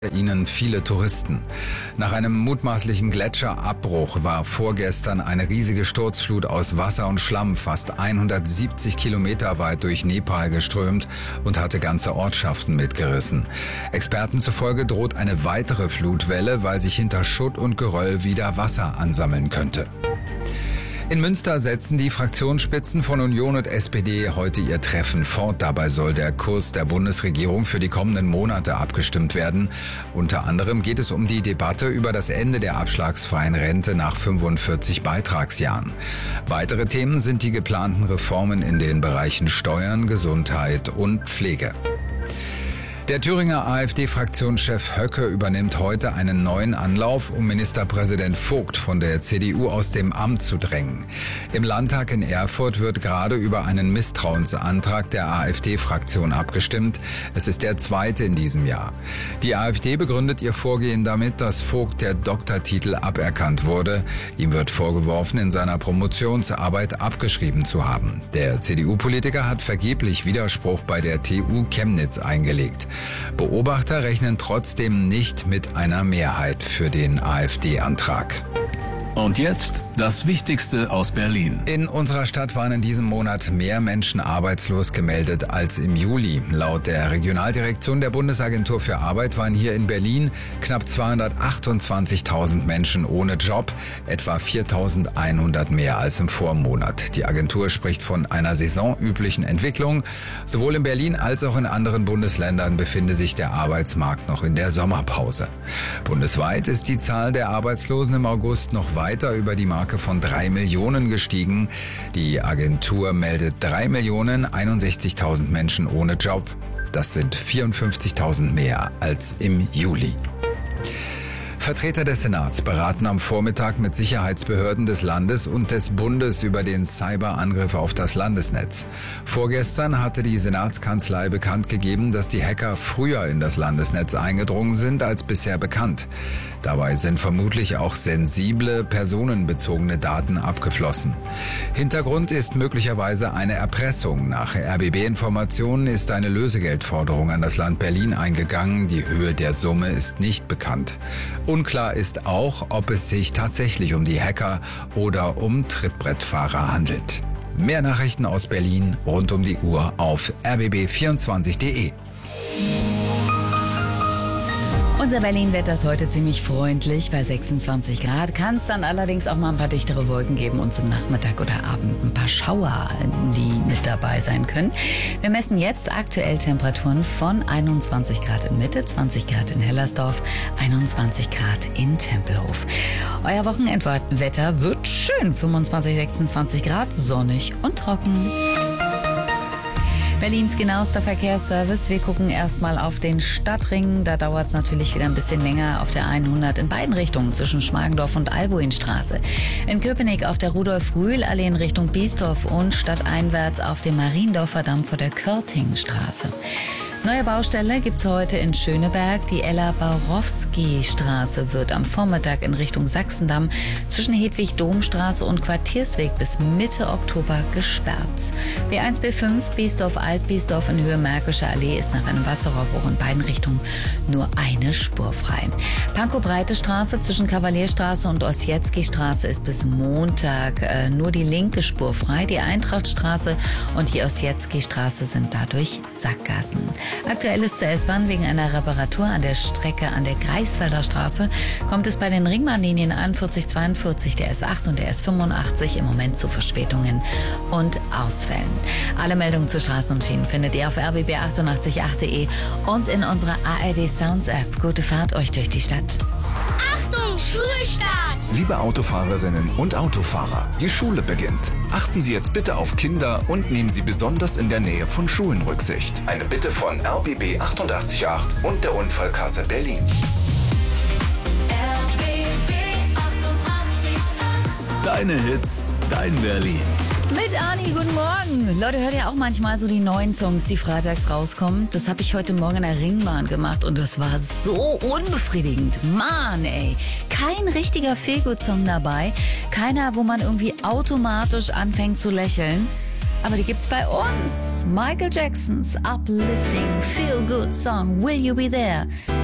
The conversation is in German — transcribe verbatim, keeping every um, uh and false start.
Ihnen viele Touristen. Nach einem mutmaßlichen Gletscherabbruch war vorgestern eine riesige Sturzflut aus Wasser und Schlamm fast hundertsiebzig Kilometer weit durch Nepal geströmt und hatte ganze Ortschaften mitgerissen. Experten zufolge droht eine weitere Flutwelle, weil sich hinter Schutt und Geröll wieder Wasser ansammeln könnte. In Münster setzen die Fraktionsspitzen von Union und S P D heute ihr Treffen fort. Dabei soll der Kurs der Bundesregierung für die kommenden Monate abgestimmt werden. Unter anderem geht es um die Debatte über das Ende der abschlagsfreien Rente nach fünfundvierzig Beitragsjahren. Weitere Themen sind die geplanten Reformen in den Bereichen Steuern, Gesundheit und Pflege. Der Thüringer AfD-Fraktionschef Höcke übernimmt heute einen neuen Anlauf, um Ministerpräsident Vogt von der C D U aus dem Amt zu drängen. Im Landtag in Erfurt wird gerade über einen Misstrauensantrag der AfD-Fraktion abgestimmt. Es ist der zweite in diesem Jahr. Die AfD begründet ihr Vorgehen damit, dass Vogt der Doktortitel aberkannt wurde. Ihm wird vorgeworfen, in seiner Promotionsarbeit abgeschrieben zu haben. Der C D U-Politiker hat vergeblich Widerspruch bei der T U Chemnitz eingelegt. Beobachter rechnen trotzdem nicht mit einer Mehrheit für den AfD-Antrag. Und jetzt das Wichtigste aus Berlin. In unserer Stadt waren in diesem Monat mehr Menschen arbeitslos gemeldet als im Juli. Laut der Regionaldirektion der Bundesagentur für Arbeit waren hier in Berlin knapp zweihundertachtundzwanzigtausend Menschen ohne Job, etwa viertausendeinhundert mehr als im Vormonat. Die Agentur spricht von einer saisonüblichen Entwicklung. Sowohl in Berlin als auch in anderen Bundesländern befinde sich der Arbeitsmarkt noch in der Sommerpause. Bundesweit ist die Zahl der Arbeitslosen im August noch weiter über die Marke von drei Millionen gestiegen. Die Agentur meldet drei Millionen einundsechzigtausend Menschen ohne Job. Das sind vierundfünfzigtausend mehr als im Juli. Vertreter des Senats beraten am Vormittag mit Sicherheitsbehörden des Landes und des Bundes über den Cyberangriff auf das Landesnetz. Vorgestern hatte die Senatskanzlei bekannt gegeben, dass die Hacker früher in das Landesnetz eingedrungen sind als bisher bekannt. Dabei sind vermutlich auch sensible, personenbezogene Daten abgeflossen. Hintergrund ist möglicherweise eine Erpressung. Nach R B B-Informationen ist eine Lösegeldforderung an das Land Berlin eingegangen. Die Höhe der Summe ist nicht bekannt. Unklar ist auch, ob es sich tatsächlich um die Hacker oder um Trittbrettfahrer handelt. Mehr Nachrichten aus Berlin rund um die Uhr auf r b b vierundzwanzig punkt de. Unser Berlin-Wetter ist heute ziemlich freundlich bei sechsundzwanzig Grad. Kann es dann allerdings auch mal ein paar dichtere Wolken geben und zum Nachmittag oder Abend ein paar Schauer, die mit dabei sein können. Wir messen jetzt aktuell Temperaturen von einundzwanzig Grad in Mitte, zwanzig Grad in Hellersdorf, einundzwanzig Grad in Tempelhof. Euer Wochenendwetter wird schön, fünfundzwanzig, sechsundzwanzig Grad, sonnig und trocken. Berlins genauester Verkehrsservice. Wir gucken erstmal auf den Stadtring. Da dauert es natürlich wieder ein bisschen länger auf der hundert in beiden Richtungen zwischen Schmargendorf und Albuinstraße. In Köpenick auf der Rudolf-Rühl-Allee in Richtung Biesdorf und stadteinwärts auf dem Mariendorfer Damm vor der Körtingstraße. Neue Baustelle gibt's heute in Schöneberg. Die Ella-Borowski-Straße wird am Vormittag in Richtung Sachsendamm zwischen Hedwig-Domstraße und Quartiersweg bis Mitte Oktober gesperrt. B eins B fünf Biesdorf-Alt-Biesdorf in Höhe Märkische Allee ist nach einem Wasserrohrbruch in beiden Richtungen nur eine Spur frei. Pankow-Breite-Straße zwischen Kavalierstraße und Ossietzky-Straße ist bis Montag äh, nur die linke Spur frei. Die Eintrachtstraße und die Ossietzky-Straße sind dadurch Sackgassen. Aktuell ist zur S-Bahn wegen einer Reparatur an der Strecke an der Greifswalder Straße kommt es bei den Ringbahnlinien einundvierzig, zweiundvierzig, der S acht und der S fünfundachtzig im Moment zu Verspätungen und Ausfällen. Alle Meldungen zu Straßen und Schienen findet ihr auf r b b achtundachtzig punkt acht punkt de und in unserer A R D Sounds App. Gute Fahrt euch durch die Stadt. Achtung, Schulstart! Liebe Autofahrerinnen und Autofahrer, die Schule beginnt. Achten Sie jetzt bitte auf Kinder und nehmen Sie besonders in der Nähe von Schulen Rücksicht. Eine Bitte von R B B achtundachtzig Punkt acht und der Unfallkasse Berlin. R B B achtundachtzig Punkt acht. Deine Hits, dein Berlin. Mit Ani, guten Morgen. Leute, hört ihr auch manchmal so die neuen Songs, die freitags rauskommen? Das habe ich heute Morgen in der Ringbahn gemacht und das war so unbefriedigend. Mann, ey. Kein richtiger Feelgood-Song dabei. Keiner, wo man irgendwie automatisch anfängt zu lächeln. Aber die gibt's bei uns. Michael Jacksons Uplifting Feel Good Song Will You Be There?